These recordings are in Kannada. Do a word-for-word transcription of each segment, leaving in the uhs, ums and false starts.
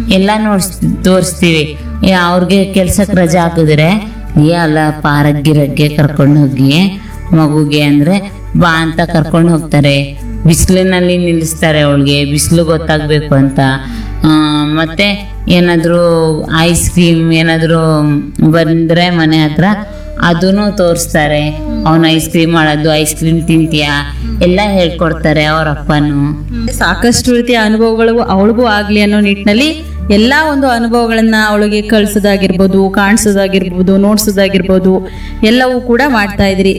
ಎಲ್ಲ ನೋಡ್ಸ್ ತೋರಿಸ್ತೀವಿ. ಅವ್ರಿಗೆ ಕೆಲ್ಸಕ್ಕೆ ರಜೆ ಹಾಕಿದ್ರೆ ಏ ಅಲ್ಲ ಪಾರಗ್ಗಿರಗ್ಗೆ ಕರ್ಕೊಂಡು ಹೋಗಿ ಮಗುಗೆ ಅಂದ್ರೆ ಬಾ ಅಂತ ಕರ್ಕೊಂಡು ಹೋಗ್ತಾರೆ. ಬಿಸಿಲಿನಲ್ಲಿ ನಿಲ್ಲಿಸ್ತಾರೆ, ಅವಳಿಗೆ ಬಿಸಿಲು ಗೊತ್ತಾಗ್ಬೇಕು ಅಂತ. ಮತ್ತೆ ಏನಾದರೂ ಐಸ್ ಕ್ರೀಮ್ ಏನಾದರೂ ಬಂದರೆ ಮನೆ ಹತ್ರ ಅದನ್ನು ತೋರಿಸ್ತಾರೆ. ಅವನು ಐಸ್ ಕ್ರೀಮ್ ಮಾಡೋದು, ಐಸ್ ಕ್ರೀಮ್ ತಿಂತೀಯಾ ಎಲ್ಲ ಹೇಳ್ಕೊಡ್ತಾರೆ ಅವ್ರ ಅಪ್ಪನು. ಸಾಕಷ್ಟು ರೀತಿಯ ಅನುಭವಗಳು ಅವಳಿಗೂ ಆಗ್ಲಿ ಅನ್ನೋ ನಿಟ್ಟಿನಲ್ಲಿ ಎಲ್ಲಾ ಒಂದು ಅನುಭವಗಳನ್ನ ಅವಳಿಗೆ ಕಳ್ಸೋದಾಗಿರ್ಬೋದು, ಕಾಣಿಸೋದಾಗಿರ್ಬೋದು, ನೋಡ್ಸೋದಾಗಿರ್ಬೋದು ಎಲ್ಲವೂ ಕೂಡ ಮಾಡ್ತಾ ಇದ್ರಿ.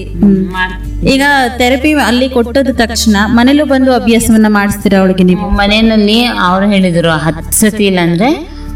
ಈಗ ಥೆರಪಿ ಅಲ್ಲಿ ಕೊಟ್ಟದ ತಕ್ಷಣ ಮನೇಲೂ ಬಂದು ಅಭ್ಯಾಸವನ್ನ ಮಾಡಿಸ್ತೀರಾ ಅವಳಿಗೆ ನೀವು? ಮನೆಯಲ್ಲಿ ಅವ್ರು ಹೇಳಿದ್ರು ಹತ್ತು ಸತಿ ಇಲ್ಲಾಂದ್ರೆ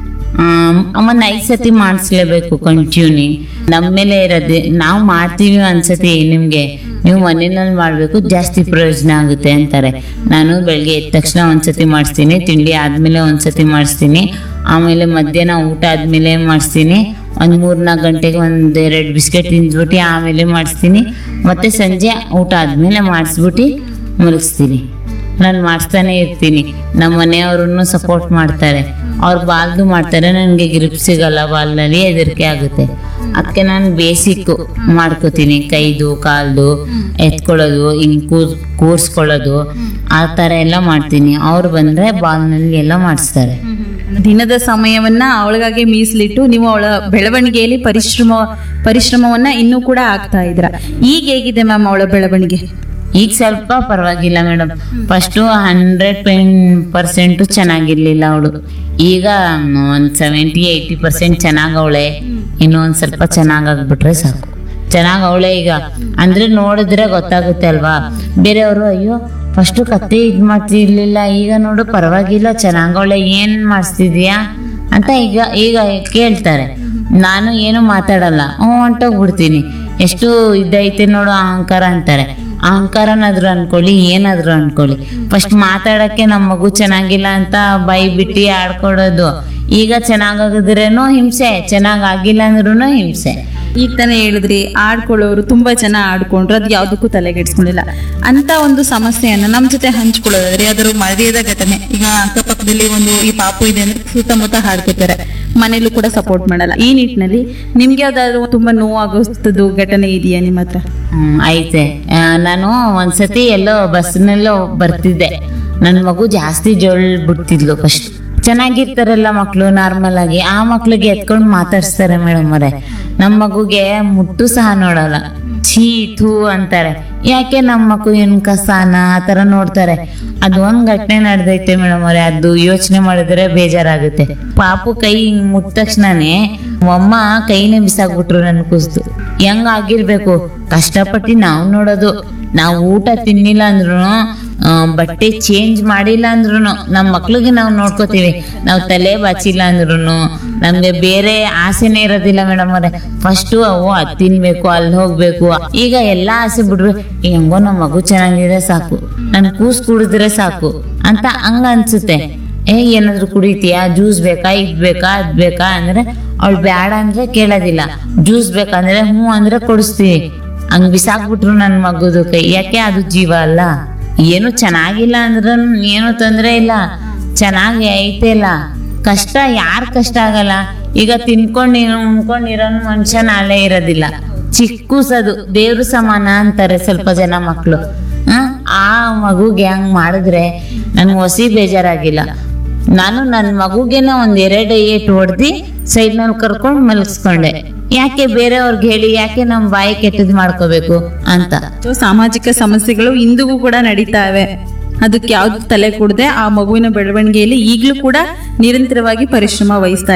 ಅಮ್ಮನ್ನ ಐದು ಸತಿ ಮಾಡಿಸ್ಲೇಬೇಕು ಕಂಟಿನ್ಯೂ. ನಮ್ಮ ಮೇಲೆ ಇರೋದೆ ನಾವು ಮಾಡ್ತೀವಿ ಅನ್ಸತಿ ನಿಮ್ಗೆ, ನೀವು ಮನೆಯಲ್ಲಿ ಮಾಡ್ಬೇಕು ಜಾಸ್ತಿ ಪ್ರಯೋಜನ ಆಗುತ್ತೆ ಅಂತಾರೆ. ನಾನು ಬೆಳಗ್ಗೆ ಎದ್ದ ತಕ್ಷಣ ಒಂದ್ಸತಿ ಮಾಡಿಸ್ತೀನಿ, ತಿಂಡಿ ಆದ್ಮೇಲೆ ಒಂದ್ಸತಿ ಮಾಡಿಸ್ತೀನಿ, ಆಮೇಲೆ ಮಧ್ಯಾಹ್ನ ಊಟ ಆದ್ಮೇಲೆ ಮಾಡಿಸ್ತೀನಿ, ಒಂದ್ ಮೂರ್ನಾಲ್ಕು ಗಂಟೆಗೆ ಒಂದ್ ಎರಡು ಬಿಸ್ಕೆಟ್ ತಿಂದ್ಬಿಟ್ಟು ಆಮೇಲೆ ಮಾಡಿಸ್ತೀನಿ, ಮತ್ತೆ ಸಂಜೆ ಊಟ ಆದ್ಮೇಲೆ ಮಾಡಿಸ್ಬಿಟ್ಟು ಮಲಗಿಸ್ತೀನಿ. ನಾನು ಮಾಡಿಸ್ತಾನೆ ಇರ್ತೀನಿ. ನಮ್ಮ ಮನೆಯವ್ರನ್ನು ಸಪೋರ್ಟ್ ಮಾಡ್ತಾರೆ, ಅವ್ರು ಬಾಲ್ದು ಮಾಡ್ತಾರೆ, ನನಗೆ ಗ್ರಿಪ್ ಸಿಗಲ್ಲ, ಬಾಲ್ನಲ್ಲಿ ಹೆದರಿಕೆ ಆಗುತ್ತೆ. ಅದಕ್ಕೆ ನಾನು ಬೇಸಿಕ್ ಮಾಡ್ಕೋತೀನಿ, ಕೈದು ಕಾಲ್ದು ಎತ್ಕೊಳ್ಳೋದು, ಹಿಂಗೆ ಕೂರ್ ಕೂರ್ಸ್ಕೊಳ್ಳೋದು ಆ ಥರ ಎಲ್ಲ ಮಾಡ್ತೀನಿ. ಅವ್ರು ಬಂದರೆ ಬಾಲ್ನಲ್ಲಿ ಎಲ್ಲ ಮಾಡಿಸ್ತಾರೆ. ದಿನದ ಸಮಯವನ್ನ ಅವಳಿಗಾಗಿ ಮೀಸಲಿಟ್ಟು ನೀವು ಅವಳ ಬೆಳವಣಿಗೆಯಲ್ಲಿ ಪರಿಶ್ರಮ ಪರಿಶ್ರಮವನ್ನ ಇನ್ನೂ ಕೂಡ ಆಗ್ತಾ ಇದ್ರ. ಈಗ ಹೇಗಿದೆ ಮ್ಯಾಮ್ ಅವಳ ಬೆಳವಣಿಗೆ? ಈಗ ಸ್ವಲ್ಪ ಪರವಾಗಿಲ್ಲ madam. First hundred pen percent ಚೆನ್ನಾಗಿರ್ಲಿಲ್ಲ ಅವಳು. ಈಗ ಒಂದು ಸೆವೆಂಟಿ ಏಯ್ಟಿ ಪರ್ಸೆಂಟ್ ಚೆನ್ನಾಗವಳೆ. ಇನ್ನೂ ಒಂದು ಸ್ವಲ್ಪ ಚೆನ್ನಾಗಾಗ್ಬಿಟ್ರೆ ಸಾಕು. ಚೆನ್ನಾಗವಳೆ ಈಗ ಅಂದ್ರೆ ನೋಡಿದ್ರೆ ಗೊತ್ತಾಗುತ್ತೆ ಅಲ್ವಾ. ಬೇರೆಯವರು ಅಯ್ಯೋ ಫಸ್ಟು ಕತ್ತೆ ಇದು ಮಾಡ್ತಿರ್ಲಿಲ್ಲ, ಈಗ ನೋಡು ಪರವಾಗಿಲ್ಲ ಚೆನ್ನಾಗವಳೆ, ಏನ್ ಮಾಡಿಸ್ತಿದ್ಯಾ ಅಂತ ಈಗ ಈಗ ಕೇಳ್ತಾರೆ. ನಾನು ಏನು ಮಾತಾಡಲ್ಲ, ಹ್ಞೂ ಹೊಂಟೋಗ್ಬಿಡ್ತೀನಿ. ಎಷ್ಟು ಇದೈತೆ ನೋಡು ಅಹಂಕಾರ ಅಂತಾರೆ. ಅಹಂಕಾರನಾದ್ರು ಅನ್ಕೊಳ್ಳಿ, ಏನಾದ್ರು ಅನ್ಕೊಳ್ಳಿ, ಫಸ್ಟ್ ಮಾತಾಡಕ್ಕೆ ನಮ್ಮ ಮಗು ಚೆನ್ನಾಗಿಲ್ಲ ಅಂತ ಬೈ ಬಿಟ್ಟು ಆಡ್ಕೊಡೋದು. ಈಗ ಚೆನ್ನಾಗಾಗಿದ್ರೇನು ಹಿಂಸೆ, ಚೆನ್ನಾಗಾಗಿಲ್ಲ ಅಂದ್ರೂ ಹಿಂಸೆ. ಈಗ ತಾನೇ ಹೇಳಿದ್ರಿ ಆಡ್ಕೊಳ್ಳೋರು ತುಂಬಾ ಜನ ಆಡ್ಕೊಂಡ್ರು, ಅದು ಯಾವ್ದಕ್ಕೂ ತಲೆಗೆಡ್ಸ್ಕೊಂಡಿಲ್ಲ ಅಂತ ಒಂದು ಸಮಸ್ಯೆಯನ್ನ ನಮ್ ಜೊತೆ ಹಂಚ್ಕೊಳ್ಳೋದಾದ್ರೆ ಅದರ ಮರ್ಯಾದ ಘಟನೆ. ಈಗ ಅಕ್ಕಪಕ್ಕದಲ್ಲಿ ಒಂದು ಈ ಪಾಪು ಇದೆ ಅಂದ್ರೆ ಸುತ್ತಮುತ್ತ ಹಾಡ್ಕೋತಾರೆ, ಮನೇಲೂ ಕೂಡ ಸಪೋರ್ಟ್ ಮಾಡಲ್ಲ. ಈ ನಿಟ್ಟಿನಲ್ಲಿ ನಿಮ್ಗೆ ಯಾವ್ದಾದ್ರು ತುಂಬಾ ನೋವಾಗೋಸ್ತದ್ದು ಘಟನೆ ಇದೆಯಾ ನಿಮ್ಮ ಹತ್ರ? ಹ್ಮ್ ಐತೆ. ನಾನು ಒಂದ್ಸತಿ ಎಲ್ಲೋ ಬಸ್ನಲ್ಲೋ ಬರ್ತಿದ್ದೆ, ನನ್ನ ಮಗು ಜಾಸ್ತಿ ಜೋಳ್ ಬಿಡ್ತಿದ್ಲು. ಫಸ್ಟ್ ಚೆನ್ನಾಗಿರ್ತಾರಲ್ಲ ಮಕ್ಳು ನಾರ್ಮಲ್ ಆಗಿ, ಆ ಮಕ್ಳಿಗೆ ಎತ್ಕೊಂಡು ಮಾತಾಡ್ಸ್ತಾರೆ ಮೇಡಮ್ ಅವರೇ. ನಮ್ಮ ಮಗುಗೆ ಮುಟ್ಟು ಸಹ ನೋಡಲ್ಲ, ಛೀ ಥೂ ಅಂತಾರೆ. ಯಾಕೆ ನಮ್ಮ ಮಗು ಏನ್ ಕಸಾನ ಆ ತರ ನೋಡ್ತಾರೆ. ಅದು ಒಂದ್ ಘಟನೆ ನಡೆದೈತೆ ಮೇಡಮ್ ಅವರೇ, ಅದು ಯೋಚನೆ ಮಾಡಿದ್ರೆ ಬೇಜಾರಾಗುತ್ತೆ. ಪಾಪು ಕೈ ಹಿಂಗ್ ಮುಟ್ಟ ತಕ್ಷಣನೇ ಅಮ್ಮ ಕೈನೇ ಬಿಸಾಕ್ಬಿಟ್ರು ನನ್ ಕುಸ್ದು. ಹೆಂಗ್ ಆಗಿರ್ಬೇಕು, ಕಷ್ಟಪಟ್ಟು ನಾವು ನೋಡೋದು. ನಾವು ಊಟ ತಿನ್ನಿಲ್ಲ ಅಂದ್ರು, ಬಟ್ಟೆ ಚೇಂಜ್ ಮಾಡಿಲ್ಲ ಅಂದ್ರು ನಮ್ಮ ಮಕ್ಳಿಗೆ ನಾವು ನೋಡ್ಕೋತೀವಿ. ನಾವು ತಲೆ ಬಾಚಿಲ್ಲ ಅಂದ್ರು ನಮ್ಗೆ ಬೇರೆ ಆಸೆನೇ ಇರೋದಿಲ್ಲ ಮೇಡಮ್ ಅವ್ರೆ. ಫಸ್ಟ್ ಅವು ಅದ್ ತಿನ್ಬೇಕು, ಅಲ್ಲಿ ಹೋಗ್ಬೇಕು. ಈಗ ಎಲ್ಲಾ ಆಸೆ ಬಿಡ್ರು, ಹೆಂಗೋ ನಮ್ಮ ಮಗು ಚೆನ್ನಾಗಿದ್ರೆ ಸಾಕು, ನನ್ ಕೂಸ್ ಕುಡಿದ್ರೆ ಸಾಕು ಅಂತ ಹಂಗ ಅನ್ಸುತ್ತೆ. ಏ ಏನಾದ್ರು ಕುಡಿತೀಯಾ, ಜ್ಯೂಸ್ ಬೇಕಾ, ಇದ್ ಬೇಕಾ, ಅದ್ ಬೇಕಾ ಅಂದ್ರೆ ಅವಳು ಬ್ಯಾಡ ಅಂದ್ರೆ ಕೇಳೋದಿಲ್ಲ. ಜ್ಯೂಸ್ ಬೇಕಂದ್ರೆ ಹ್ಞೂ ಅಂದ್ರೆ ಕೊಡಿಸ್ತೀವಿ. ಹಂಗ್ ಬಿಸಾಕ್ಬಿಟ್ರು ನನ್ ಮಗುದು ಕೈ. ಯಾಕೆ, ಅದು ಜೀವ ಅಲ್ಲ. ಏನು ಚೆನ್ನಾಗಿಲ್ಲ ಅಂದ್ರ ಏನು ತೊಂದ್ರೆ ಇಲ್ಲ, ಚೆನ್ನಾಗಿ ಐತೆ ಇಲ್ಲ. ಕಷ್ಟ ಯಾರ್ ಕಷ್ಟ ಆಗಲ್ಲ. ಈಗ ತಿನ್ಕೊಂಡು ಉಣ್ಕೊಂಡಿರೋ ಮನುಷ್ಯ ನಾಳೆ ಇರೋದಿಲ್ಲ. ಚಿಕ್ಕೂಸದು ದೇವ್ರು ಸಮಾನ ಅಂತಾರೆ ಸ್ವಲ್ಪ ಜನ ಮಕ್ಳು. ಹ್ಮ್ ಆ ಮಗುಗೆ ಹಂಗ್ ಮಾಡಿದ್ರೆ ನನ್ಗೆ ಹೊಸಿ ಬೇಜಾರಾಗಿಲ್ಲ. ನಾನು ನನ್ನ ಮಗುಗೆನ ಒಂದ್ ಎರಡು ಏಟ್ ಹೊಡ್ದಿ ಸೈಡ್ ನಲ್ಲಿ ಕರ್ಕೊಂಡ್ ಮಲಗಿಸ್ಕೊಂಡೆ. ಯಾಕೆ ಬೇರೆಯವ್ರಿಗೆ ಹೇಳಿ, ಯಾಕೆ ನಮ್ ಬಾಯಿ ಕೆಟ್ಟದ್ ಮಾಡ್ಕೋಬೇಕು ಅಂತ. ಸಾಮಾಜಿಕ ಸಮಸ್ಯೆಗಳು ಇಂದಿಗೂ ಕೂಡ ನಡೀತಾ ಇವೆ. ಅದಕ್ಕೆ ಯಾವ್ದು ತಲೆ ಕೊಡದೆ ಆ ಮಗುವಿನ ಬೆಳವಣಿಗೆಯಲ್ಲಿ ಈಗಲೂ ಕೂಡ ನಿರಂತರವಾಗಿ ಪರಿಶ್ರಮ ವಹಿಸ್ತಾ